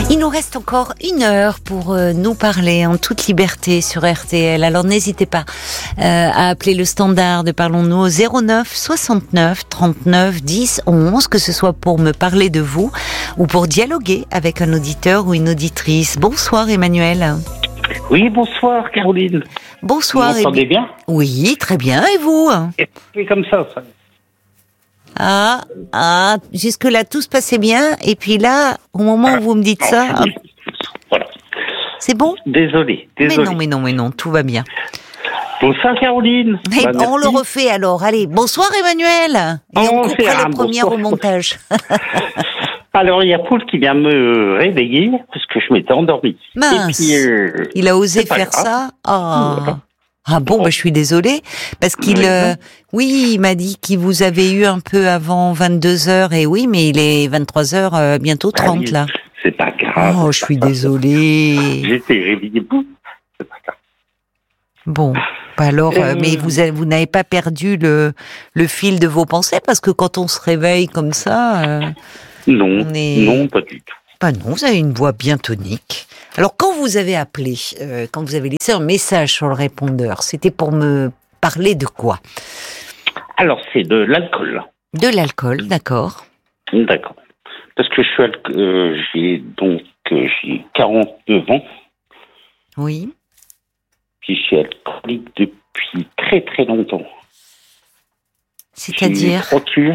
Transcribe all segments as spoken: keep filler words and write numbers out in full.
Il nous reste encore une heure pour euh, nous parler en toute liberté sur R T L. Alors n'hésitez pas euh, à appeler le standard de Parlons-nous au zéro neuf soixante-neuf trente-neuf dix onze, que ce soit pour me parler de vous ou pour dialoguer avec un auditeur ou une auditrice. Bonsoir Emmanuel. Oui, bonsoir Caroline. Bonsoir. Vous m'entendez bien ? Oui, très bien. Et vous ? C'est comme ça, ça. Ah, ah, jusque-là, tout se passait bien. Et puis là, au moment où vous me dites ça... Enfin, voilà. C'est bon ? Désolé, désolé. Mais non, mais non, mais non, tout va bien. Bonsoir Caroline. Mais Bah, on le merci. refait alors. Allez, bonsoir Emmanuel. Et Oh, on c'est coupera un le premier bonsoir. au montage. Alors, il y a Paul qui vient me réveiller parce que je m'étais endormi. Mince. Et puis, euh, Il a osé c'est pas faire grave. ça. Ah. Voilà. Ah bon, bah, je suis désolée. Parce qu'il, Oui. euh, oui, il m'a dit qu'il vous avait eu un peu avant vingt-deux heures. Et oui, mais il est vingt-trois heures, euh, bientôt Ah trente oui, là. C'est pas grave. Oh, je c'est suis pas grave. désolée. J'étais réveillé. Boum. C'est pas grave. Bon, bah alors, euh, Euh, mais vous, avez- vous n'avez pas perdu le, le fil de vos pensées, parce que quand on se réveille comme ça, euh, Non, on est... non, pas du tout. bah non, vous avez une voix bien tonique. Alors, quand vous avez appelé, euh, quand vous avez laissé un message sur le répondeur, c'était pour me parler de quoi ? Alors, c'est de l'alcool. De l'alcool, d'accord. D'accord. Parce que je suis alco- euh, j'ai donc euh, j'ai quarante-neuf ans, Oui. puis je suis alcoolique depuis très très longtemps. J'ai eu C'est-à-dire ? trois cures.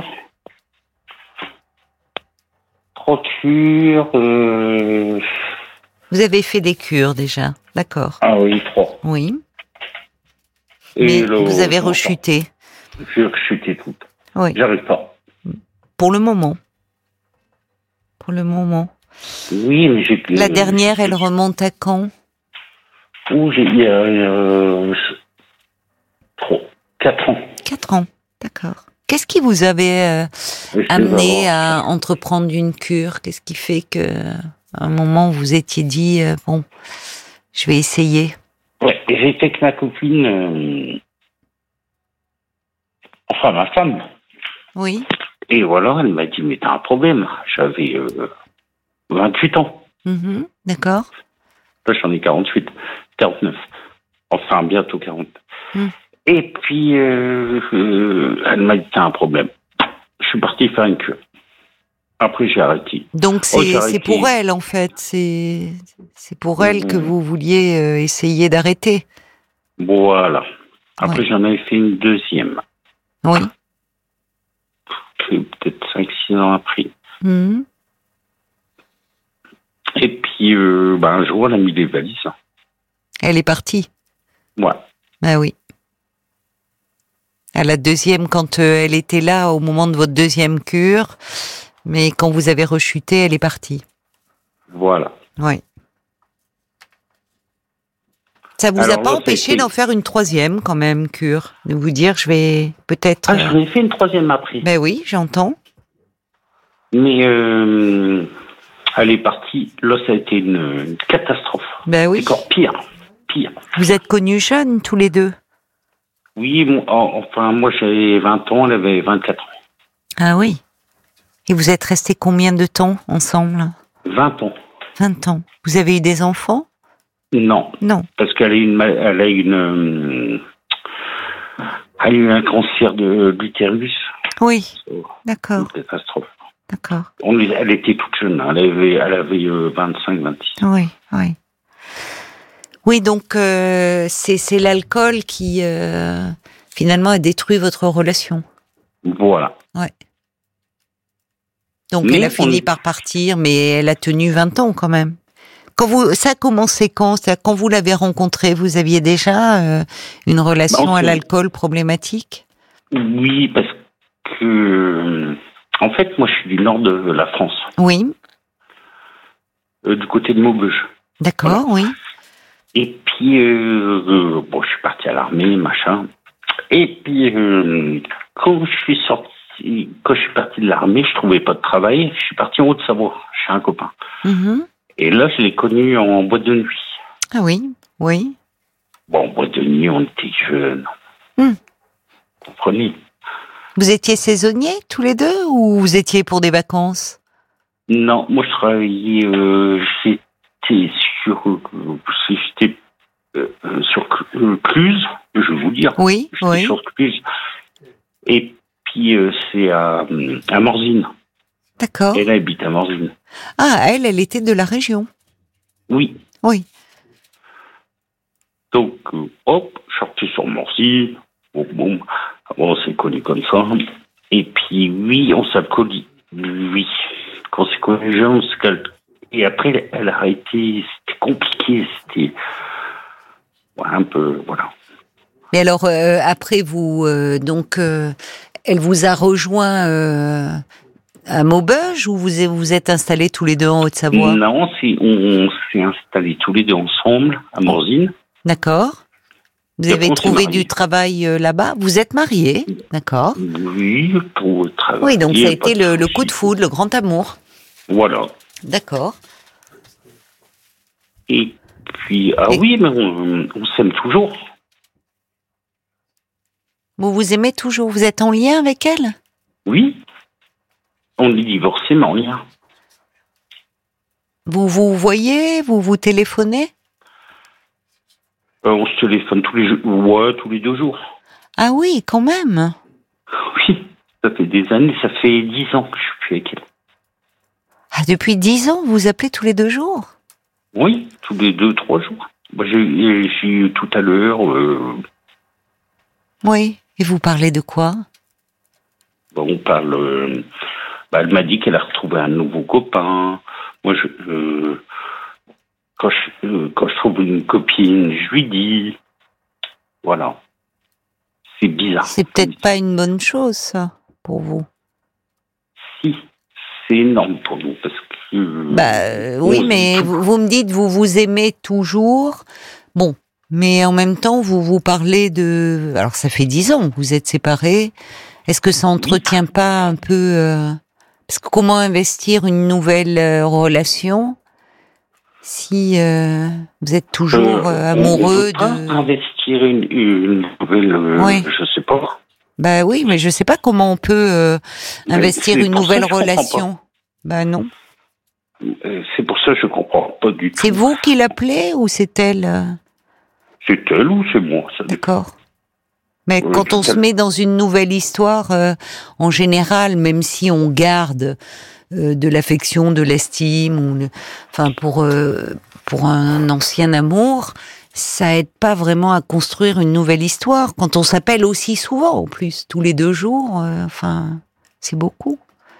Trois cures. Euh... Vous avez fait des cures déjà, d'accord. Ah oui, trois. Oui. Et Mais le- vous avez non, rechuté. J'ai rechuté toutes. Oui. J'arrive pas. Pour le moment. Pour le moment. Oui, mais j'ai. La euh, dernière, elle remonte à quand ? Où j'ai il y a euh, trois, quatre ans. Quatre ans, d'accord. Qu'est-ce qui vous avait euh, Je vais amené avoir- à entreprendre une cure ? Qu'est-ce qui fait que, à un moment, vous étiez dit euh, bon, je vais essayer. Ouais, et j'étais avec ma copine, euh, enfin ma femme, Oui. et voilà, elle m'a dit, mais t'as un problème. J'avais euh, vingt-huit ans. Mhm, d'accord. Là, j'en ai quarante-huit, quarante-neuf. Enfin, bientôt quarante. Mm. Et puis, euh, euh, elle m'a dit, t'as un problème. Je suis parti faire une cure. Après, j'ai arrêté. Donc Oh, c'est j'ai c'est arrêté. pour elle en fait. C'est c'est pour elle que Mhm. vous vouliez euh, essayer d'arrêter. Voilà. Après, Ouais. j'en avais fait une deuxième. Oui. Que peut-être cinq six ans après. Mhm. Et puis, euh, ben, un jour, elle a mis les valises. Elle est partie. Ouais. Ah oui. À la deuxième, quand euh, elle était là au moment de votre deuxième cure, mais quand vous avez rechuté, elle est partie. Voilà. Oui. Ça vous a Alors pas là, empêché c'était- d'en faire une troisième quand même cure, de vous dire je vais peut-être. Ah, j'en ai fait une troisième après. Ben oui, j'entends. Mais euh, elle est partie. Là, ça a été une, une catastrophe. Ben oui. C'est encore pire. Pire. Vous êtes connus jeunes tous les deux. Oui, bon, en- enfin, moi, j'avais vingt ans, elle avait vingt-quatre ans. Ah oui. Et vous êtes restés combien de temps ensemble ? vingt ans. vingt ans. Vous avez eu des enfants ? Non. Non. Parce qu'elle a eu une, mal- elle a eu une, euh, elle a eu un cancer de, de l'utérus. Oui. Une D'accord. catastrophe. D'accord. On, est- elle était toute jeune. hein. Elle avait, elle avait euh, vingt-cinq, vingt-six. Oui, oui. Oui, donc euh, c'est c'est l'alcool qui euh, finalement a détruit votre relation. Voilà. Ouais. Donc Mais elle a on- fini par partir, mais elle a tenu vingt ans quand même. Quand vous, ça a commencé quand ? C'est-à-dire, quand vous l'avez rencontrée, vous aviez déjà euh, une relation Bah, on à s'est- l'alcool problématique ? Oui, parce que, euh, en fait, moi, je suis du nord de la France, Oui, euh, du côté de Maubeuge. d'accord, oui. Et puis, euh, euh, bon, je suis parti à l'armée, machin. Et puis, euh, quand je suis sorti, quand je suis parti de l'armée, je trouvais pas de travail. Je suis parti en Haute-Savoie, chez un copain. Mhm. Et là, je l'ai connu en boîte de nuit. Ah oui, oui. Bon, en boîte de nuit, on était jeunes. Hmm. Vous comprenez ? Vous étiez saisonniers tous les deux ou vous étiez pour des vacances ? Non, moi je travaillais, euh, j'étais sur, euh, j'étais euh, sur euh, Cluse, je vais vous dire. Oui, J'étais oui. sur Cluse. Et puis euh, c'est à, à Morzine. D'accord. Elle habite à Morzine. Ah, elle, elle était de la région. Oui. Oui. Donc, euh, hop, je suis sorti sur Morzine. Bon, bon, bon, c'est connu comme ça. Et puis, oui, on s'appelle. Oui. Quand on s'est connu, on se calme. Et après, elle a arrêté. C'était compliqué. C'était. Ouais, un peu. Voilà. Mais alors, euh, après, vous. Euh, donc, euh, elle vous a rejoint euh, à Maubeuge ou vous vous êtes installés tous les deux en Haute-Savoie? Non, c'est, on, on s'est installés tous les deux ensemble à Morzine. D'accord. Vous Et avez après, on s'est trouvé mariés. du travail euh, là-bas? Vous êtes mariés? D'accord. Oui, pour travailler. Oui, donc ça a pas été le, le souci. coup de foudre, le grand amour. Voilà. D'accord. Et puis, ah Et- oui, mais on, on s'aime toujours. Vous vous aimez toujours? Vous êtes en lien avec elle? Oui. On est divorcés, mais en lien. Vous vous voyez? Vous vous téléphonez? Euh, on se téléphone tous les jours. Ouais, tous les deux jours. Ah oui, quand même. Oui. Ça fait des années, ça fait dix ans que je suis plus avec elle. Ah, depuis dix ans, vous vous appelez tous les deux jours? Oui, tous les deux, trois jours. Moi, j'ai, j'ai eu tout à l'heure. Euh, Oui. Et vous parlez de quoi? bon, on parle. Euh, bah, elle m'a dit qu'elle a retrouvé un nouveau copain. Moi, je, euh, quand, je, euh, quand je trouve une copine, je lui dis. Voilà. C'est bizarre. C'est peut-être pas une bonne chose, ça, pour vous. Si, c'est énorme pour nous parce que. Bah euh, oui, on- mais vous, vous me dites vous vous aimez toujours. Bon, mais en même temps vous vous parlez de. Alors ça fait dix ans que vous êtes séparés. Est-ce que ça entretient pas un peu euh, parce que comment investir une nouvelle euh, relation si euh, vous êtes toujours euh, Euh, amoureux on peut pas de. investir une, une nouvelle, euh, Oui. je sais pas. Bah oui, mais je sais pas comment on peut euh, Mais investir c'est une pour ça nouvelle que je comprends relation. Bah non. Euh, C'est pour ça que je comprends pas du tout. C'est vous qui l'appelez ou c'est elle euh C'est elle ou c'est moi, ça dépend. D'accord. Mais Euh, quand on c'est se met dans une nouvelle histoire, euh, en général, même si on garde euh, de l'affection, de l'estime, ou le- enfin pour euh, pour un ancien amour, ça aide pas vraiment à construire une nouvelle histoire. Quand on s'appelle aussi souvent, en plus, tous les deux jours, euh, enfin, c'est beaucoup.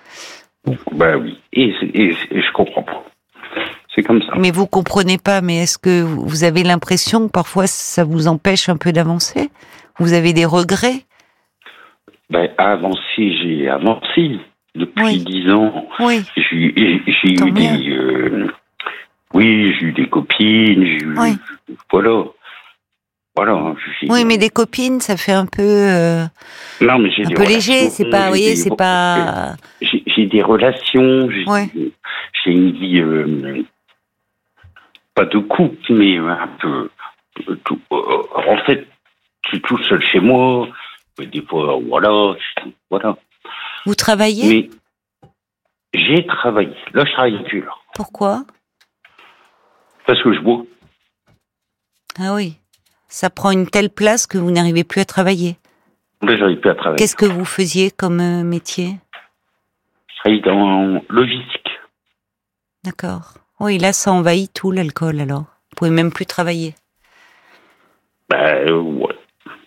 Ben oui, et, c'est- et, c'est- et je comprends pas. C'est comme ça. Mais vous comprenez pas. Mais est-ce que vous avez l'impression que parfois ça vous empêche un peu d'avancer? Vous avez des regrets? Ben, avancer, j'ai avancé. Depuis Oui. dix ans, Oui. j'ai j'ai Tant eu mieux. des... euh, oui, j'ai eu des copines, j'ai eu... Oui. Voilà. Voilà. j'ai- Oui, mais des copines, ça fait un peu, euh, Non, mais j'ai un des peu léger. relations, C'est pas, vous j'ai voyez, des- c'est pas. J'ai j'ai des relations, j'ai Ouais. j'ai une vie... euh, pas de couple, mais un peu... euh, tout, euh, en fait, je suis tout seul chez moi. Mais des fois, voilà. je- Voilà. Vous travaillez? Mais j'ai travaillé. Là, je travaille plus, là. Pourquoi? Parce que je bois. Ah oui. Ça prend une telle place que vous n'arrivez plus à travailler. Là, j'arrive plus à travailler. Qu'est-ce que vous faisiez comme euh, métier? Je travaille dans logistique. D'accord. Oui, là, ça envahit tout l'alcool, alors. Vous pouvez même plus travailler. Ben, euh, ouais.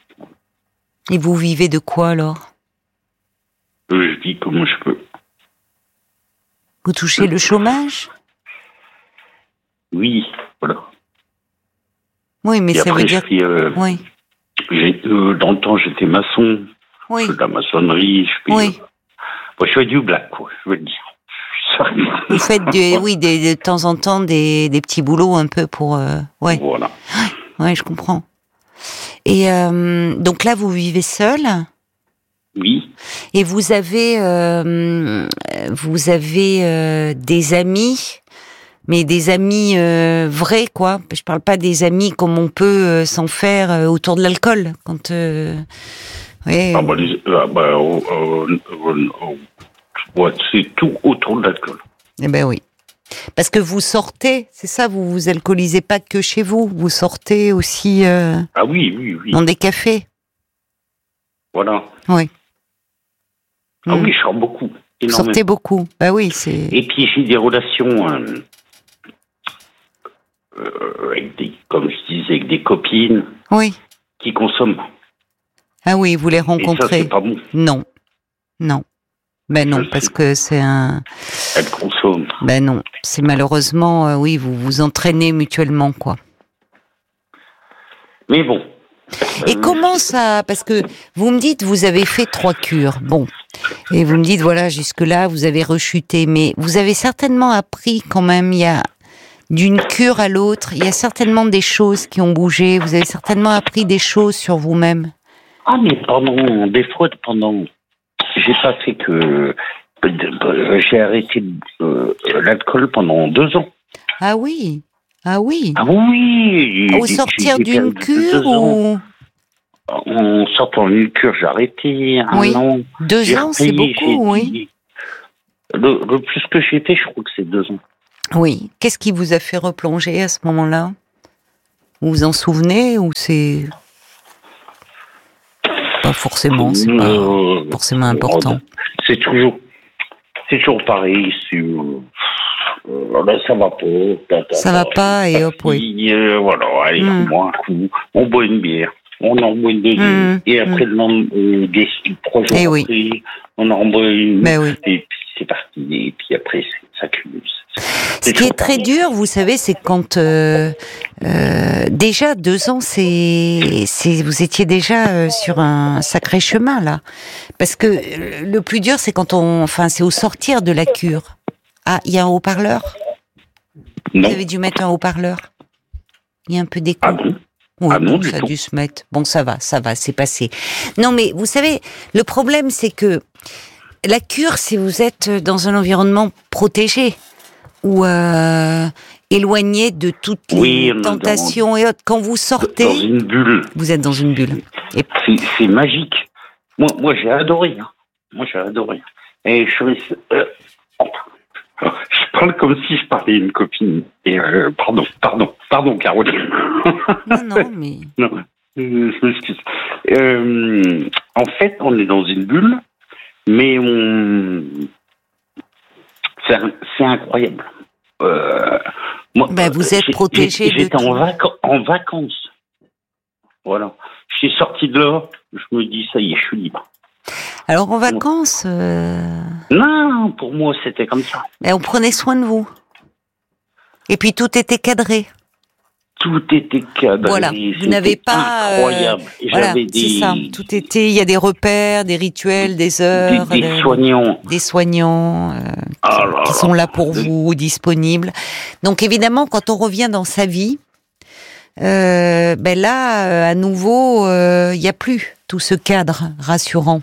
Et vous vivez de quoi, alors? Euh, Je vis comme je peux. Vous touchez le chômage? Oui, voilà. Oui, mais Et ça après, veut dire... je fais, euh, Oui. j'ai- euh, dans le temps, j'étais maçon. Oui. Je fais de la maçonnerie. Je fais, Oui. euh, bon, je fais du black, quoi, je veux le dire. Sorry. Vous faites, du, oui, des, de temps en temps, des, des petits boulots un peu pour... Euh, ouais. Voilà. Ouais, je comprends. Et euh, donc là, vous vivez seul Oui. et vous avez, euh, vous avez euh, des amis, mais des amis euh, vrais, quoi. Je parle pas des amis comme on peut euh, s'en faire euh, autour de l'alcool. Quand, euh, ouais, Ah, bah, les- ah, bah, oh, oh, oh, oh, ouais, c'est tout autour de l'alcool. Eh ben oui. Parce que vous sortez, c'est ça, vous vous alcoolisez pas que chez vous, vous sortez aussi euh, Ah oui, oui, oui. dans des cafés. Voilà. Oui. Ah Mm. oui, je sors beaucoup. Vous Énormément. sortez beaucoup. Bah oui, c'est. Et puis j'ai des relations, euh, euh, avec des, comme je disais, avec des copines Oui. qui consomment. Ah oui, vous les Et ça, rencontrez. c'est pas bon. Non. Non. Ben non, Je parce sais. que c'est un. Elles consomment. Ben non, c'est malheureusement, euh, oui, vous vous entraînez mutuellement, quoi. Mais bon. Et Euh, comment ça, parce que vous me dites, vous avez fait trois cures, bon, et vous me dites, voilà, jusque-là, vous avez rechuté, mais vous avez certainement appris quand même, il y a, d'une cure à l'autre, il y a certainement des choses qui ont bougé, vous avez certainement appris des choses sur vous-même. Ah, mais pendant, des fois, pendant, j'ai pas fait que, j'ai arrêté euh, l'alcool pendant deux ans. Ah oui, ah oui. Ah oui. Au sortir d'une cure ou... En sortant d'une cure, j'ai arrêté un Oui. an. Deux J'ai ans, c'est repayé, beaucoup, j'ai oui. dit- Le, le plus que j'ai fait, je crois que c'est deux ans. Oui. Qu'est-ce qui vous a fait replonger à ce moment-là? Vous vous en souvenez ou c'est pas forcément, c'est pas Euh, forcément important. C'est toujours, c'est toujours pareil. C'est, euh, euh, là, ça va pas. ta, ta, Ça ta, va pas et hop, oui. puis, euh, voilà, allez, Mm. on boit un coup, on boit une bière, on en boit une deuxième, Mm. et après le lendemain, euh, des trois jours Eh oui. après, on en boit une, Mais oui. et puis c'est parti, et puis après c'est- ça cumule. Ce qui est très dur, vous savez, c'est quand euh, euh, déjà deux ans, c'est, c'est vous étiez déjà euh, sur un sacré chemin là, parce que euh, le plus dur, c'est quand on, enfin, c'est au sortir de la cure. Ah, il y a un haut-parleur. Non. Vous avez dû mettre un haut-parleur. Il y a un peu d'écho. Ah bon? Oui, Ah non, bon, du ça a tout. dû se mettre. Bon, ça va, ça va, c'est passé. Non, mais vous savez, le problème, c'est que la cure, c'est vous êtes dans un environnement protégé ou euh, éloigné de toutes les Oui, on est tentations et autres. Quand vous Dans sortez, une bulle. vous êtes dans une bulle. Et C'est, c'est magique. Moi, moi j'ai adoré. Hein. Moi, j'ai adoré. Et je suis... Euh, je parle comme si je parlais à une copine. Et euh, pardon, pardon, pardon, Caroline. non, non, mais Non, euh, je m'excuse. Euh, en fait, on est dans une bulle, mais on... c'est, c'est incroyable. Euh, moi, ben, vous êtes j'ai- protégé j'ai- de J'étais en, tout. vac- en vacances. Voilà. Je suis sorti de là, je me dis, ça y est, je suis libre. Alors en vacances, euh, Non, pour moi, c'était comme ça. ben, on prenait soin de vous. Et puis tout était cadré. Tout était cadré. Voilà, vous c'était n'avez pas, incroyable. euh, Et voilà, j'avais c'est des, ça. Tout était, il y a des repères, des rituels, des des, heures, des des, soignants. des soignants euh, Ah là qui là. sont là pour vous, disponibles. Donc évidemment, quand on revient dans sa vie, euh, ben là, euh, à nouveau, euh, il n'y a plus tout ce cadre rassurant.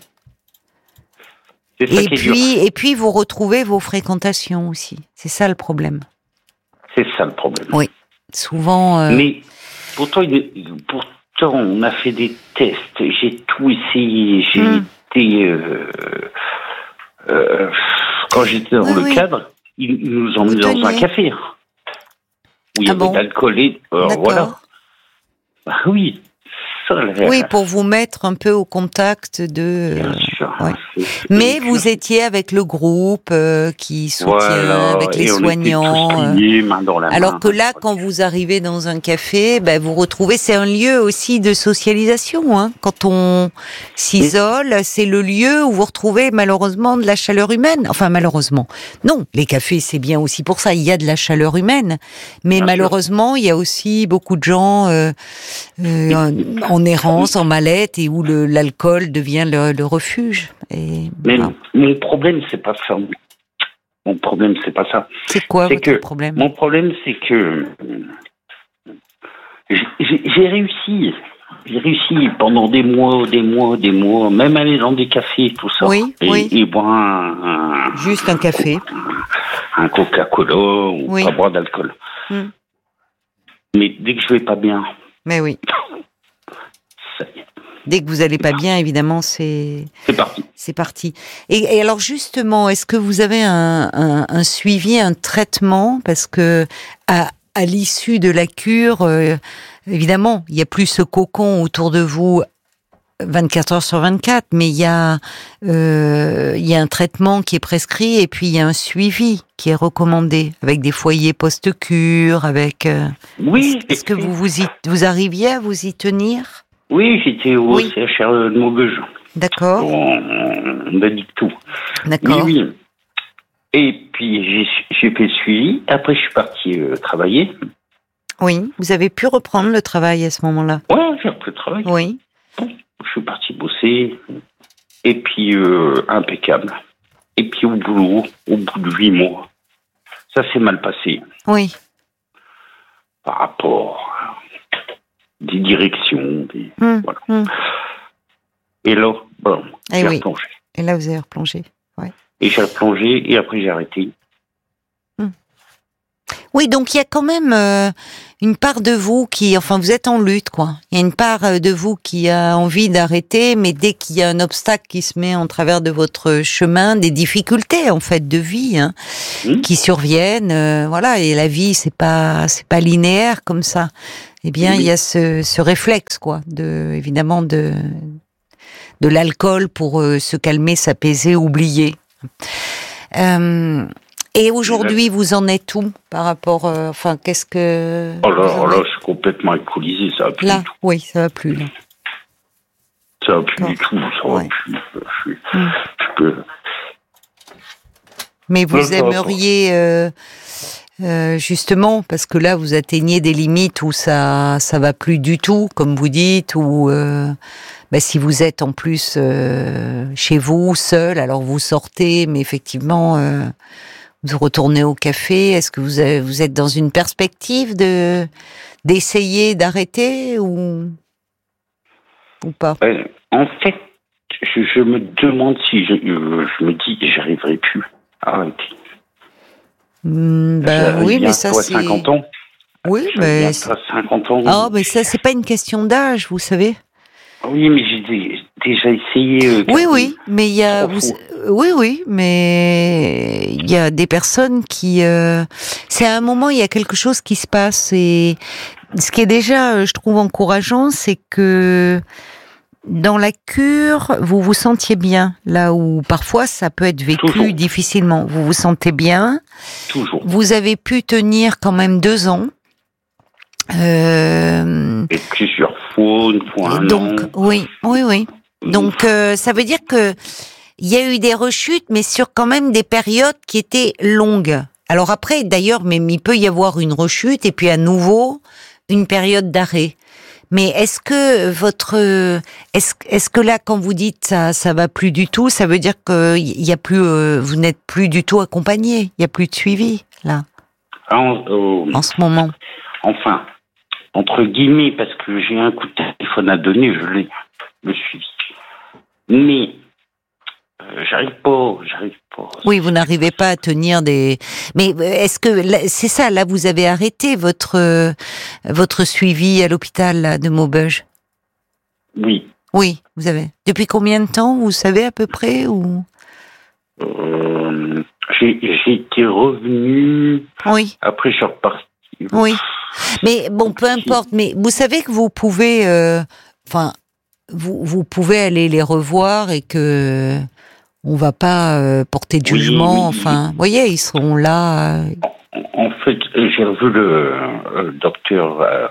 C'est ça Et qui est dur. puis, et puis, vous retrouvez vos fréquentations aussi. C'est ça le problème. C'est ça le problème. Oui. Souvent. euh, Mais pourtant, il- pourtant, on a fait des tests. J'ai tout essayé. J'ai Mm. été. Euh, euh, quand j'étais dans Oui, le oui. cadre, ils, ils nous ont Vous mis dans un teniez. café. Où il y Ah avait bon de l'alcool et. euh, D'accord. voilà. Ah oui. Ça, là, Oui, pour vous mettre un peu au contact de. bien euh, sûr. ouais. C'est- Mais c'est vous dur. étiez avec le groupe euh, qui soutient, Voilà, avec les et on soignants. était tous euh, liés, main dans la main. Alors que là, quand vous arrivez dans un café, ben vous retrouvez, c'est un lieu aussi de socialisation. Hein. Quand on s'isole, c'est le lieu où vous retrouvez malheureusement de la chaleur humaine. Enfin, malheureusement. Non, les cafés, c'est bien aussi pour ça. Il y a de la chaleur humaine. Mais Bien malheureusement, il y a aussi beaucoup de gens euh, euh, en, en errance, en mallette, et où le, l'alcool devient le, le refuge. Et, Mais voilà. mon problème, c'est pas ça. Mon problème, c'est pas ça. C'est quoi C'est votre que problème? Mon problème, c'est que j'ai, j'ai- j'ai réussi. J'ai réussi pendant des mois, des mois, des mois, même aller dans des cafés, tout ça. Oui, et, oui. et boire un, un, Juste un café. un Coca-Cola ou Oui. pas boire d'alcool. Hmm. Mais dès que je vais pas bien, Mais oui. ça y est. Dès que vous allez pas bien, évidemment, c'est c'est parti. C'est parti. Et, et alors justement, est-ce que vous avez un, un, un suivi, un traitement, parce que à, à l'issue de la cure, euh, évidemment, il y a plus ce cocon autour de vous vingt-quatre heures sur vingt-quatre, mais il y a euh, il y a un traitement qui est prescrit et puis il y a un suivi qui est recommandé avec des foyers post-cure, avec. Euh, Oui. Est-ce que vous vous y, vous arriviez à vous y tenir? Oui, j'étais au Oui. C H R de Maubeuge. D'accord. On, on a dit tout. D'accord. Oui, oui. Et puis j'ai, j'ai fait le suivi. Après, je suis parti euh, travailler. Oui. Vous avez pu reprendre le travail à ce moment-là? Ouais, j'ai repris le travail. Oui. Je suis parti bosser. Et puis, euh, impeccable. Et puis, au boulot, au bout de huit mois, ça s'est mal passé. Oui. Par rapport à des directions. Des, Hum, voilà. hum. Et là, bon, Eh j'ai oui. replongé. Et là, vous avez replongé. Ouais. Et j'ai replongé, et après, j'ai arrêté. Oui, donc il y a quand même euh, une part de vous qui, enfin, vous êtes en lutte, quoi. Il y a une part euh, de vous qui a envie d'arrêter, mais dès qu'il y a un obstacle qui se met en travers de votre chemin, des difficultés en fait de vie, hein, Mmh. qui surviennent, euh, voilà. Et la vie, c'est pas, c'est pas linéaire comme ça. Eh bien, Oui. il y a ce, ce réflexe, quoi, de, évidemment, de, de l'alcool pour euh, se calmer, s'apaiser, oublier. Euh, Et aujourd'hui, vous en êtes où par rapport, euh, enfin, qu'est-ce que Oh là, vous en oh là, êtes je suis complètement alcoolisé, ça va plus là? du tout. Oui, ça va plus là. Ça va plus D'accord. du tout, ça va Ouais. plus. Je, suis- Hmm. je peux. Mais vous Non, ça va pas. aimeriez euh, euh, justement, parce que là, vous atteignez des limites où ça, ça va plus du tout, comme vous dites, ou euh, bah, si vous êtes en plus euh, chez vous, seul, alors vous sortez, mais effectivement. Euh, Vous retournez au café. Est-ce que vous, avez, vous êtes dans une perspective de d'essayer d'arrêter ou ou pas? Ouais, en fait, je, je me demande si je, euh, je me dis que j'arriverai plus à arrêter. Hmm, bah J'ai oui, mais bientôt ça à c'est. cinquante ans. Oui, J'ai mais. bientôt à cinquante ans. Ah, mais ça c'est pas une question d'âge, vous savez. Oui, mais j'ai dé- déjà essayé. Euh, Oui, quatre- oui, mais il y a, trois vous, fois. oui, oui, mais il y a des personnes qui, euh, c'est à un moment, il y a quelque chose qui se passe et ce qui est déjà, euh, je trouve encourageant, c'est que dans la cure, vous vous sentiez bien, là où parfois ça peut être vécu Toujours. difficilement. Vous vous sentez bien, Toujours. vous avez pu tenir quand même deux ans. Euh, Et plusieurs fois, une fois un donc, an. oui, oui, oui. Donc, euh, ça veut dire que il y a eu des rechutes, mais sur quand même des périodes qui étaient longues. Alors après, d'ailleurs, même il peut y avoir une rechute et puis à nouveau une période d'arrêt. Mais est-ce que votre, est-ce, est-ce que là, quand vous dites ça, ça va plus du tout, ça veut dire que il y a plus, euh, vous n'êtes plus du tout accompagné, il y a plus de suivi là, En, euh, en ce moment. enfin, entre guillemets, parce que j'ai un coup de téléphone à donner, je l'ai, le suivi. Mais euh, j'arrive pas, j'arrive pas. Oui, vous n'arrivez pas à tenir des. Mais est-ce que là, c'est ça? Là, vous avez arrêté votre euh, votre suivi à l'hôpital là, de Maubeuge. Oui. Oui, vous avez. Depuis combien de temps, vous savez à peu près ou? Euh, j'ai, j'ai été revenu. Oui. Après, je suis reparti. Oui. Mais bon, peu importe. Mais vous savez que vous pouvez, euh, enfin, vous vous pouvez aller les revoir et que on va pas euh, porter de Oui, jugement. oui. Enfin, vous voyez, ils seront là. euh, En fait, j'ai revu le, euh, docteur. Euh,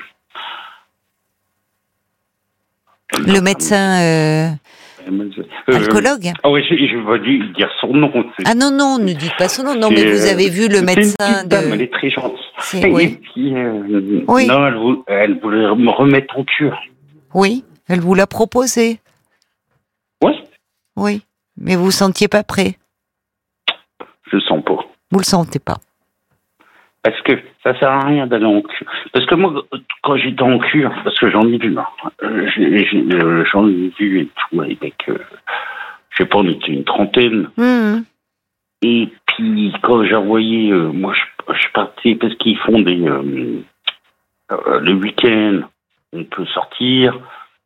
Le médecin euh, euh, alcoologue. Ah oui, je, je vais lui dire son nom. C'est, Ah non, non, ne dites pas son nom. Non, mais c'est, vous avez vu le c'est médecin une petite dame, elle de. est très gentille. C'est- Et oui. puis, euh, Oui. non, elle, vou- elle voulait me remettre en cure. Oui, elle vous l'a proposé. Oui, Oui, mais vous vous sentiez pas prêt. je le sens pas. Vous le sentez pas. Parce que ça sert à rien d'aller en cure. Parce que moi, quand j'étais en cure, parce que j'en ai vu, hein, euh, j'ai- j'ai- euh, j'en ai vu et tout, avec, euh, je sais pas, on était une trentaine. Mmh. Et puis, quand j'envoyais, euh, moi, je, je partais parce qu'ils font des. Euh, euh, le week-end, on peut sortir.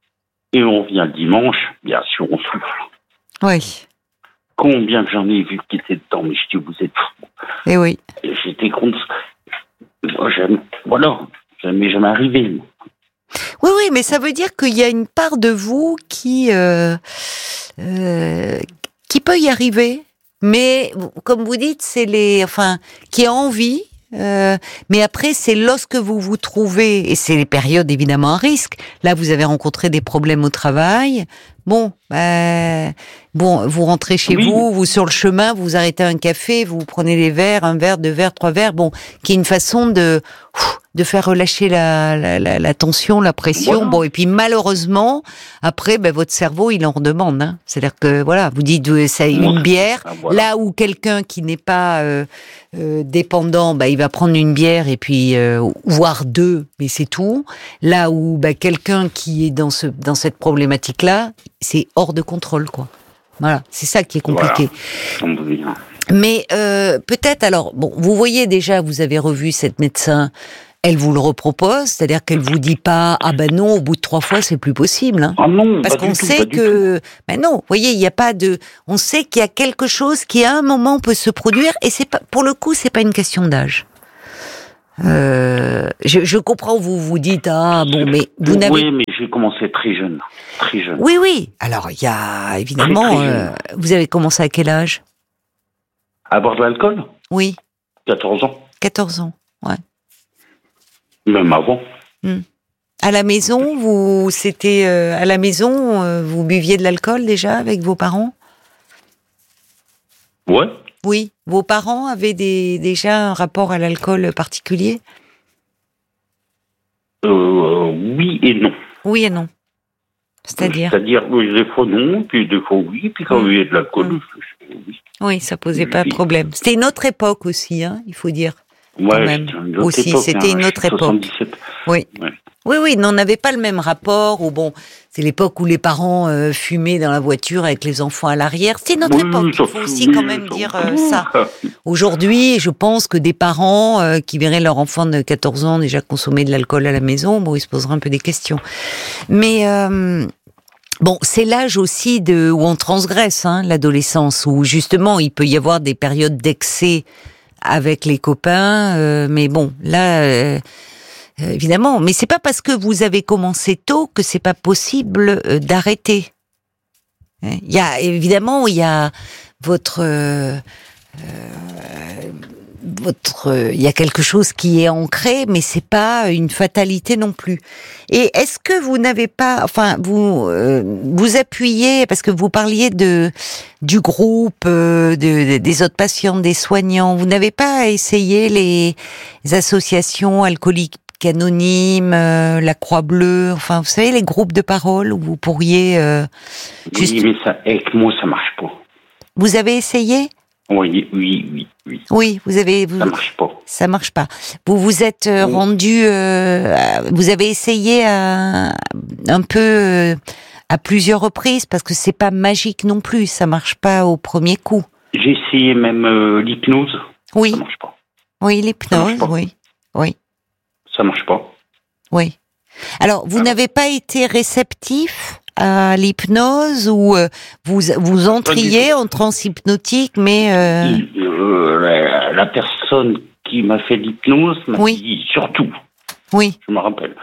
Et on vient le dimanche, bien sûr, on souffle. Oui. Combien j'en ai vu qui étaient dedans, mais je dis, vous êtes fous. Et oui. Et j'étais contre. Moi, j'aime, voilà, jamais jamais arrivé. Oui, oui, mais ça veut dire qu'il y a une part de vous qui, euh, euh, qui peut y arriver, mais comme vous dites, c'est les, enfin, qui a envie. Euh, mais après, c'est lorsque vous vous trouvez, et c'est les périodes évidemment à risque. Là, vous avez rencontré des problèmes au travail. Bon, bah, bon, vous rentrez chez oui. vous, vous sur le chemin, vous arrêtez un café, vous prenez les verres, un verre, deux verres, trois verres. Bon, qui est une façon de de faire relâcher la la, la, la tension, la pression. Voilà. Bon, et puis malheureusement, après, ben votre cerveau, il en redemande. Hein. C'est-à-dire que voilà, vous dites ça une bière. Ah, voilà. Là où quelqu'un qui n'est pas euh, euh, dépendant, ben il va prendre une bière et puis euh, voire deux, mais c'est tout. Là où ben quelqu'un qui est dans ce dans cette problématique là, c'est hors de contrôle, quoi. Voilà, c'est ça qui est compliqué. Voilà. Mais euh, peut-être, alors, bon, vous voyez déjà, vous avez revu cette médecin, elle vous le repropose, c'est-à-dire qu'elle vous dit pas, ah ben non, au bout de trois fois, c'est plus possible. Hein. Ah non, parce pas qu'on du sait tout, que, ben non, vous voyez, il y a pas de, on sait qu'il y a quelque chose qui à un moment peut se produire, et c'est pas, pour le coup, c'est pas une question d'âge. Euh, je, je comprends, vous vous dites, ah bon, mais vous n'avez... Oui, mais j'ai commencé très jeune, très jeune. Oui, oui, alors il y a, évidemment, très, très euh, vous avez commencé à quel âge? À boire de l'alcool? Oui. quatorze ans. quatorze ans, ouais. Même avant. Hum. À la maison, vous, c'était, euh, à la maison, euh, vous buviez de l'alcool déjà avec vos parents? Ouais. Oui. Vos parents avaient des, déjà un rapport à l'alcool particulier? Euh, oui et non. Oui et non. C'est-à-dire? C'est-à-dire, oui, des fois non, puis des fois oui, puis quand mmh. il y a de l'alcool, mmh. oui. Oui, ça posait pas de problème. C'était une autre époque aussi, hein, il faut dire. Ouais, même. Une autre aussi, époque, c'était hein, une autre époque. soixante-dix-sept. Oui. Ouais. Oui, oui, on n'avait pas le même rapport. Ou bon, c'est l'époque où les parents euh, fumaient dans la voiture avec les enfants à l'arrière. C'est notre oui, époque. Il faut aussi oui, quand même ça dire euh, ça. Aujourd'hui, je pense que des parents euh, qui verraient leur enfant de quatorze ans déjà consommer de l'alcool à la maison, bon, ils se poseraient un peu des questions. Mais euh, bon, c'est l'âge aussi de où on transgresse, hein, l'adolescence, où justement il peut y avoir des périodes d'excès avec les copains. Euh, mais bon, là. Euh, Euh, évidemment, mais c'est pas parce que vous avez commencé tôt que c'est pas possible euh, d'arrêter. Il y a évidemment, il y a votre euh, euh, votre il euh, y a quelque chose qui est ancré, mais c'est pas une fatalité non plus. Et est-ce que vous n'avez pas, enfin, vous euh, vous appuyez parce que vous parliez de du groupe, euh, de, de, des autres patients, des soignants. Vous n'avez pas essayé les, les associations alcooliques anonymes, euh, la Croix-Bleue, enfin, vous savez, les groupes de parole où vous pourriez... Euh, juste... Oui, mais ça, avec moi, ça marche pas. Vous avez essayé? Oui, oui, oui, oui. Oui, vous avez... Vous... Ça marche pas. Ça marche pas. Vous vous êtes euh, oui. rendu... Euh, vous avez essayé à, un peu euh, à plusieurs reprises, parce que c'est pas magique non plus, ça marche pas au premier coup. J'ai essayé même euh, l'hypnose. Oui. Ça marche pas. Oui, l'hypnose, oui. Oui. Ça marche pas. Oui. Alors, vous Alors. n'avez pas été réceptif à l'hypnose ou euh, vous vous entriez en transe hypnotique, mais euh... Euh, la, la personne qui m'a fait l'hypnose m'a oui. dit surtout. Oui. Je me rappelle.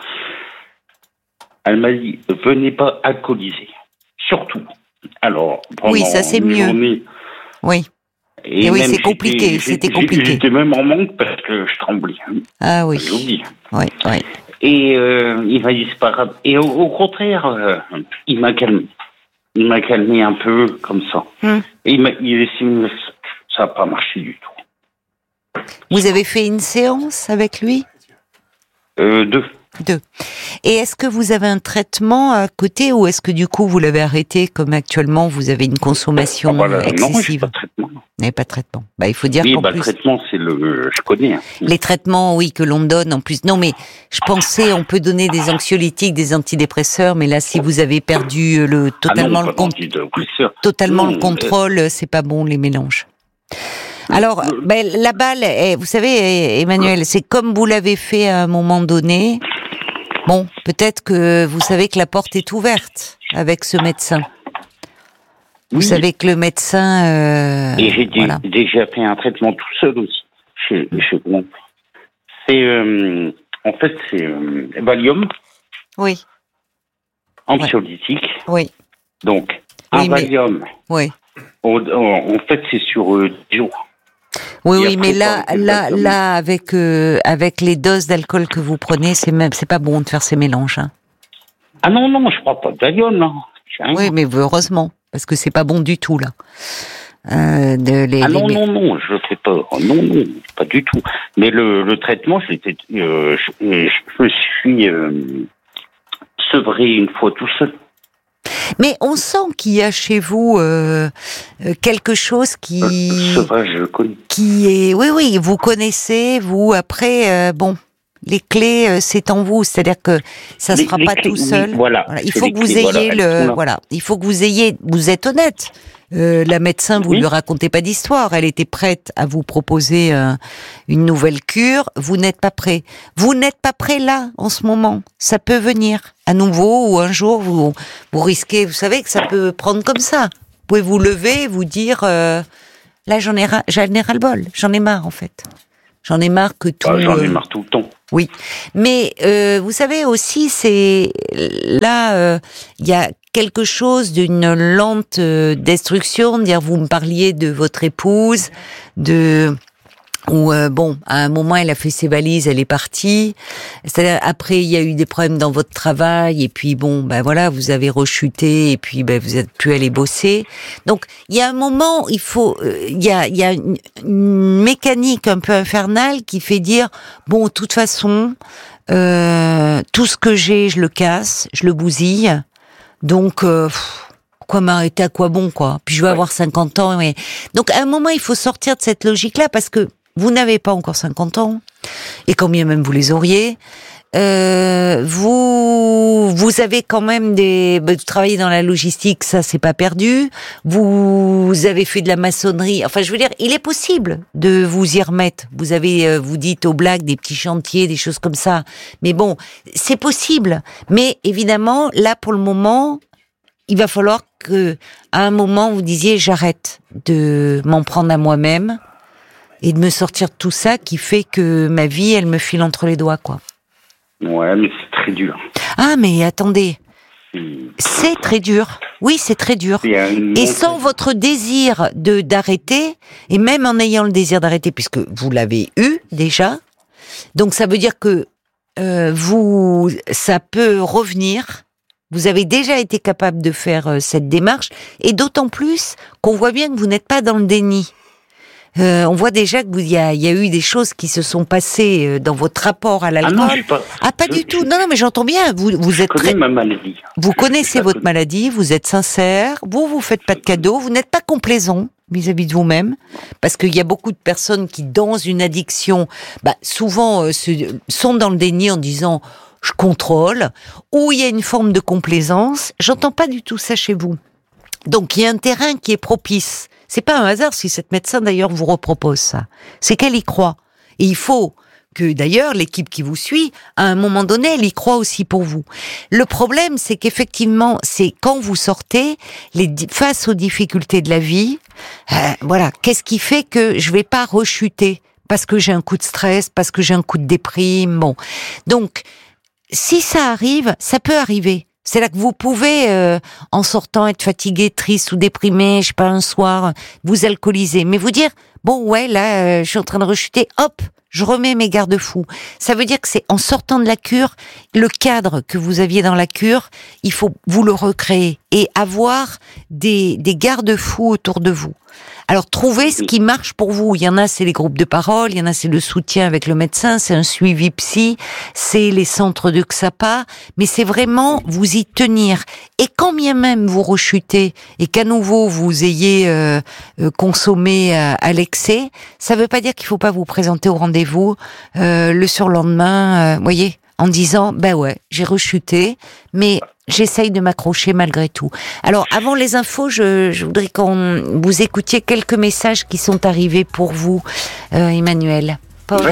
Elle m'a dit venez pas alcooliser, surtout. Alors pendant oui, ça c'est une mieux. Journée, oui. Et, Et oui, c'est compliqué, c'était compliqué. J'étais même en manque parce que je tremblais. Ah oui. J'ai oublié. Oui, oui. Et euh, il m'a dit c'est pas grave. Et au, au contraire, euh, il m'a calmé. Il m'a calmé un peu comme ça. Hum. Et il m'a il, ça n'a pas marché du tout. Vous avez fait une séance avec lui? euh, Deux. Deux. Et est-ce que vous avez un traitement à côté ou est-ce que du coup vous l'avez arrêté comme actuellement vous avez une consommation ah, voilà. excessive? Non, pas de traitement. Vous n'avez pas de traitement. Bah, il faut dire oui, qu'en bah, plus... le traitement, c'est le... Je connais. Hein. Les traitements, oui, que l'on donne en plus. Non, mais je pensais, on peut donner des anxiolytiques, des antidépresseurs, mais là, si vous avez perdu le totalement ah non, le compte, totalement non, le contrôle, mais... c'est pas bon les mélanges. Alors, ben, la balle, est, vous savez, Emmanuel, c'est comme vous l'avez fait à un moment donné. Bon, peut-être que vous savez que la porte est ouverte. avec ce médecin. Vous Oui. savez que le médecin... Euh, Et j'ai dé- voilà. déjà fait un traitement tout seul aussi. Chez, chez moi. C'est, euh, en fait, c'est euh, Valium, Oui, anxiolytique. oui, Donc, un Oui, mais- Valium, oui. en, en- en fait, c'est sur euh, dix jours. Oui, Et oui, après, mais faut là, arrêter le là, Valium. là, avec euh, avec les doses d'alcool que vous prenez, c'est même, c'est pas bon de faire ces mélanges. Hein. Ah non, non, je prends pas de Valium, non. J'ai rien. Oui, mais heureusement, parce que c'est pas bon du tout là. Euh, de les, Ah les- non, non, non, je le fais pas. Oh, non, non, pas du tout. Mais le, le traitement, je, l'étais, euh, je, je me suis euh, sevré une fois tout seul. Mais on sent qu'il y a chez vous euh, euh, quelque chose qui Sevrage, je le connais. qui est, oui, oui, vous connaissez, vous après, euh, bon, les clés, euh, c'est en vous, c'est-à-dire que ça se Les- fera les pas clés, tout oui, seul. voilà, Voilà, il c'est faut les que vous clés, voilà, ayez elles sont le, là. voilà, il faut que vous ayez, vous êtes honnête. Euh, la médecin, vous Oui. lui racontez pas d'histoire. Elle était prête à vous proposer euh, une nouvelle cure. Vous n'êtes pas prêt. Vous n'êtes pas prêt là, en ce moment. Ça peut venir à nouveau ou un jour vous vous risquez. Vous savez que ça peut prendre comme ça. Vous pouvez vous lever, et vous dire euh, là j'en ai ra- j'en ai ras le bol. J'en ai marre en fait. J'en ai marre que tout. Ah, j'en ai euh, marre tout le temps. oui, mais euh, vous savez aussi, c'est là, euh, il y a quelque chose d'une lente euh, destruction. Dire, vous me parliez de votre épouse, de où euh, bon, à un moment, elle a fait ses valises, elle est partie. C'est-à-dire, après, il y a eu des problèmes dans votre travail, et puis bon, ben voilà, vous avez rechuté, et puis ben vous êtes plus allé bosser. Donc, il y a un moment, il faut, euh, il y a, il y a une, une mécanique un peu infernale qui fait dire, bon, de toute façon, euh, tout ce que j'ai, je le casse, je le bousille. Donc, euh, pff, quoi m'arrêter, à quoi bon, quoi. Puis je vais Ouais. avoir cinquante ans. Mais... Donc, à un moment, il faut sortir de cette logique-là, parce que vous n'avez pas encore cinquante ans, et quand bien même vous les auriez, euh, vous vous avez quand même des... Vous travaillez dans la logistique, ça, c'est pas perdu. Vous avez fait de la maçonnerie. Enfin, je veux dire, il est possible de vous y remettre. Vous avez, euh, vous dites aux blagues, des petits chantiers, des choses comme ça. Mais bon, c'est possible. Mais évidemment, là, pour le moment, il va falloir que, à un moment, vous disiez, j'arrête de m'en prendre à moi-même et de me sortir de tout ça qui fait que ma vie, elle me file entre les doigts, quoi. Ouais, mais c'est très dur. Ah, mais attendez, C'est- c'est très dur. Oui, c'est très dur. c'est une Et montée. sans votre désir de d'arrêter, et même en ayant le désir d'arrêter, puisque vous l'avez eu déjà, donc ça veut dire que euh, vous, ça peut revenir. Vous avez déjà été capable de faire euh, cette démarche, et d'autant plus qu'on voit bien que vous n'êtes pas dans le déni. Euh, on voit déjà que vous, il y a, il y a eu des choses qui se sont passées euh, dans votre rapport à Ah l'alcool. non, je suis pas. Ah, pas je- du tout. je- Non, non, mais j'entends bien. Vous, vous Je êtes connais très, ma maladie. vous connaissez Je votre connais. maladie, vous êtes sincère, vous vous faites pas de cadeaux, vous n'êtes pas complaisant vis-à-vis de vous-même, parce qu'il y a beaucoup de personnes qui, dans une addiction, bah, souvent euh, se- sont dans le déni en disant je contrôle, ou il y a une forme de complaisance. J'entends pas du tout ça chez vous. Donc il y a un terrain qui est propice. C'est pas un hasard si cette médecin d'ailleurs vous repropose ça. C'est qu'elle y croit. Et il faut que d'ailleurs l'équipe qui vous suit, à un moment donné, elle y croit aussi pour vous. Le problème, c'est qu'effectivement, c'est quand vous sortez, les, di- face aux difficultés de la vie, euh, voilà, qu'est-ce qui fait que je vais pas rechuter parce que j'ai un coup de stress, parce que j'ai un coup de déprime, bon. Donc, si ça arrive, ça peut arriver. C'est là que vous pouvez, euh, en sortant, être fatigué, triste ou déprimé, je sais pas, un soir, vous alcooliser. Mais vous dire, bon, ouais, là, euh, je suis en train de rechuter, hop, je remets mes garde-fous. Ça veut dire que c'est en sortant de la cure, le cadre que vous aviez dans la cure, il faut vous le recréer et avoir des, des garde-fous autour de vous. Alors, trouvez ce qui marche pour vous. Il y en a, c'est les groupes de parole, il y en a, c'est le soutien avec le médecin, c'est un suivi psy, c'est les centres de X A P A, mais c'est vraiment vous y tenir. Et quand bien même vous rechutez et qu'à nouveau vous ayez euh, euh, consommé à, à l'excès, ça veut pas dire qu'il faut pas vous présenter au rendez-vous euh, le surlendemain, euh, voyez, en disant, ben ouais, j'ai rechuté, mais j'essaye de m'accrocher malgré tout. Alors, avant les infos, je, je voudrais qu'on vous écoutiez quelques messages qui sont arrivés pour vous, euh, Emmanuel. Paul. D'accord.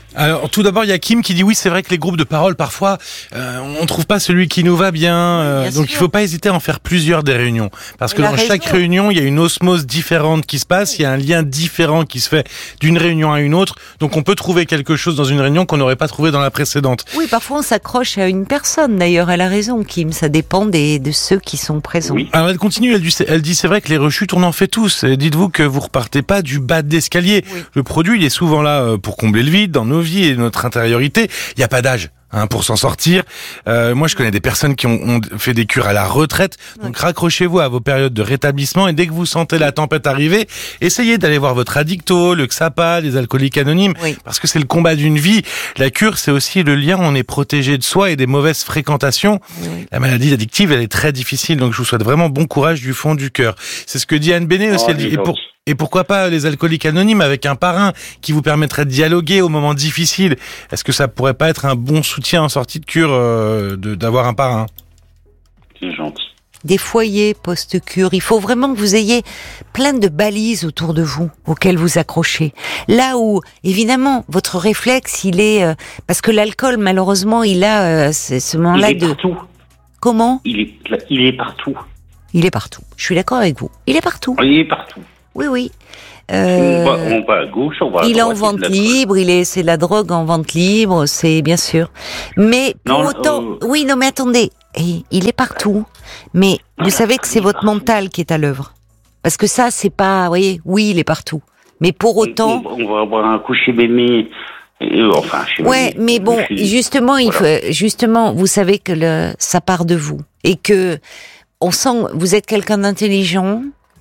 Alors, tout d'abord, il y a Kim qui dit oui, c'est vrai que les groupes de parole, parfois, euh, on trouve pas celui qui nous va bien. Euh, bien donc, sûr. Il faut pas hésiter à en faire plusieurs des réunions. Parce que dans raison. chaque réunion, il y a une osmose différente qui se passe, il y a un lien différent qui se fait d'une réunion à une autre. Donc, on peut trouver quelque chose dans une réunion qu'on n'aurait pas trouvé dans la précédente. Oui, parfois, on s'accroche à une personne. D'ailleurs, elle a raison, Kim. Ça dépend des, de ceux qui sont présents. Oui. Alors, elle continue, elle dit, elle dit, c'est vrai que les rechutes, on en fait tous. Et dites-vous que vous repartez pas du bas de l'escalier. Oui. Le produit, il est souvent là pour combler le vide dans nos vies et notre intériorité. Il n'y a pas d'âge hein, pour s'en sortir. Euh, moi, je connais des personnes qui ont, ont fait des cures à la retraite. Donc, ouais. raccrochez-vous à vos périodes de rétablissement et dès que vous sentez la tempête arriver, essayez d'aller voir votre addicto, le Xapa, les alcooliques anonymes, oui. parce que c'est le combat d'une vie. La cure, c'est aussi le lien où on est protégé de soi et des mauvaises fréquentations. Oui. La maladie addictive, elle est très difficile. Donc, je vous souhaite vraiment bon courage du fond du cœur. C'est ce que dit Anne Bénet aussi. Oh, elle dit, et pour... Et pourquoi pas les alcooliques anonymes avec un parrain qui vous permettrait de dialoguer aux moments difficiles. Est-ce que ça pourrait pas être un bon soutien en sortie de cure euh, de, d'avoir un parrain? C'est gentil. Des foyers post-cure. Il faut vraiment que vous ayez plein de balises autour de vous auxquelles vous accrochez. Là où, évidemment, votre réflexe, il est... Euh, parce que l'alcool, malheureusement, il a euh, ce moment-là il est de... partout. Comment? Il est, il est partout. Il est partout. Je suis d'accord avec vous. Il est partout. Il est partout. Oui, oui. Euh, on, va, on va à gauche, on va à il droite. est en vente libre, il est, c'est la drogue en vente libre, c'est bien sûr. Mais pour non, autant, euh... oui, non, mais attendez, il est partout. Mais non, vous savez que c'est votre partout. mental qui est à l'œuvre. Parce que ça, c'est pas, vous voyez, oui, il est partout. Mais pour autant, on, on va avoir un coup chez Bémé. Euh, enfin, chez ouais, Bémé, mais bon, chez... justement, il voilà. faut, justement, vous savez que le, ça part de vous et que on sent, vous êtes quelqu'un d'intelligent,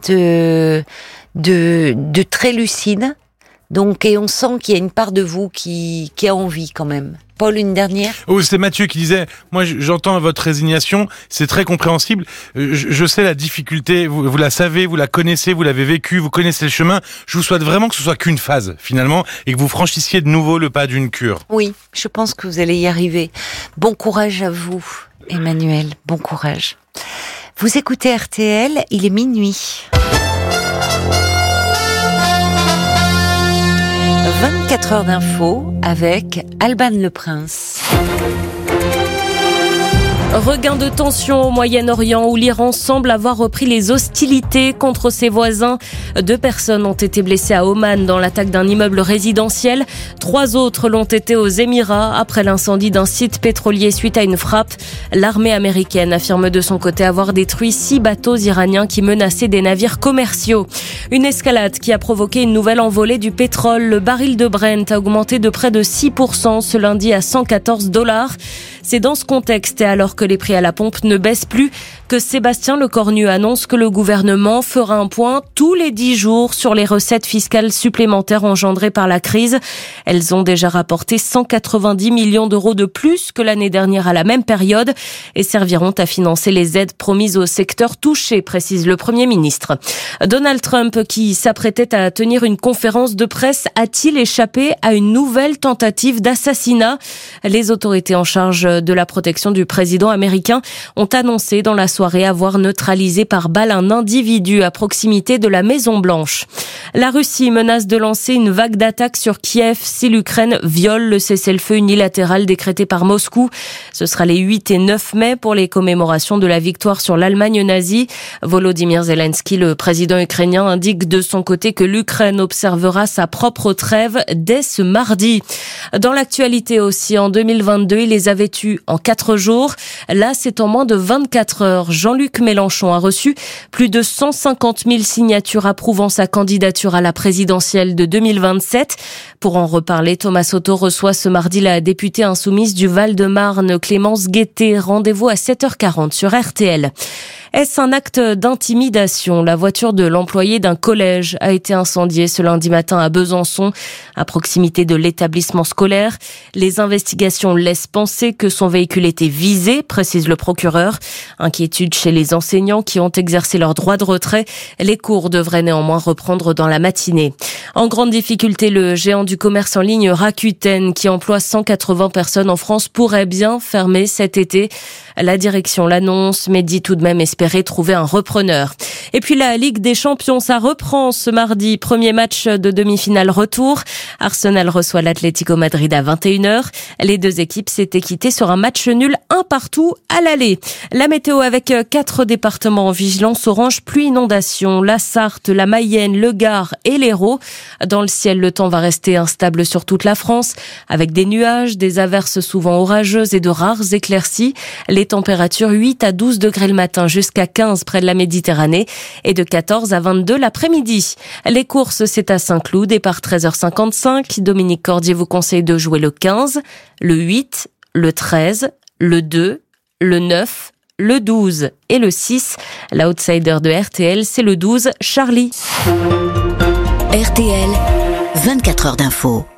de de de très lucide, donc et on sent qu'il y a une part de vous qui qui a envie quand même. Paul, une dernière. Oh, c'est Mathieu qui disait, moi j'entends votre résignation, c'est très compréhensible, je, je sais la difficulté, vous, vous la savez, vous la connaissez, vous l'avez vécu, vous connaissez le chemin, je vous souhaite vraiment que ce soit qu'une phase finalement et que vous franchissiez de nouveau le pas d'une cure. Oui, je pense que vous allez y arriver. Bon courage à vous, Emmanuel, bon courage. Vous écoutez R T L, il est minuit. vingt-quatre heures d'infos avec Alban Le Prince. Regain de tension au Moyen-Orient où l'Iran semble avoir repris les hostilités contre ses voisins. Deux personnes ont été blessées à Oman dans l'attaque d'un immeuble résidentiel. Trois autres l'ont été aux Émirats après l'incendie d'un site pétrolier suite à une frappe. L'armée américaine affirme de son côté avoir détruit six bateaux iraniens qui menaçaient des navires commerciaux. Une escalade qui a provoqué une nouvelle envolée du pétrole. Le baril de Brent a augmenté de près de six pour cent ce lundi à cent quatorze dollars. C'est dans ce contexte et alors que les prix à la pompe ne baissent plus que Sébastien Lecornu annonce que le gouvernement fera un point tous les dix jours sur les recettes fiscales supplémentaires engendrées par la crise. Elles ont déjà rapporté cent quatre-vingt-dix millions d'euros de plus que l'année dernière à la même période et serviront à financer les aides promises au secteur touché, précise le Premier ministre. Donald Trump, qui s'apprêtait à tenir une conférence de presse, a-t-il échappé à une nouvelle tentative d'assassinat? Les autorités en charge de la protection du président américain ont annoncé dans la soirée avoir neutralisé par balle un individu à proximité de la Maison-Blanche. La Russie menace de lancer une vague d'attaques sur Kiev si l'Ukraine viole le cessez-le-feu unilatéral décrété par Moscou. Ce sera les huit et neuf mai pour les commémorations de la victoire sur l'Allemagne nazie. Volodymyr Zelensky, le président ukrainien, indique de son côté que l'Ukraine observera sa propre trêve dès ce mardi. Dans l'actualité aussi, en deux mille vingt-deux, il les avait tués en quatre jours. Là, c'est en moins de vingt-quatre heures. Jean-Luc Mélenchon a reçu plus de cent cinquante mille signatures approuvant sa candidature à la présidentielle de deux mille vingt-sept. Pour en reparler, Thomas Soto reçoit ce mardi la députée insoumise du Val-de-Marne, Clémence Guettet. Rendez-vous à sept heures quarante sur R T L. Est-ce un acte d'intimidation? La voiture de l'employé d'un collège a été incendiée ce lundi matin à Besançon, à proximité de l'établissement scolaire. Les investigations laissent penser que son véhicule était visé, précise le procureur. Inquiétude chez les enseignants qui ont exercé leur droit de retrait. Les cours devraient néanmoins reprendre dans la matinée. En grande difficulté, le géant du commerce en ligne Rakuten, qui emploie cent quatre-vingts personnes en France, pourrait bien fermer cet été. La direction l'annonce, mais dit tout de même espérer espérer trouver un repreneur. Et puis la Ligue des Champions, ça reprend ce mardi. Premier match de demi-finale retour. Arsenal reçoit l'Atlético Madrid à vingt et une heures. Les deux équipes s'étaient quittées sur un match nul un partout à l'aller. La météo avec quatre départements en vigilance orange pluie inondation. La Sarthe, la Mayenne, le Gard et l'Hérault. Dans le ciel, le temps va rester instable sur toute la France avec des nuages, des averses souvent orageuses et de rares éclaircies. Les températures huit à douze degrés le matin jusqu'à quinze près de la Méditerranée et de quatorze à vingt-deux l'après-midi. Les courses, c'est à Saint-Cloud, départ treize heures cinquante-cinq. Dominique Cordier vous conseille de jouer le quinze, le huit, le treize, le deux, le neuf, le douze et le six. L'outsider de R T L, c'est le douze, Charlie. R T L, vingt-quatre heures d'info.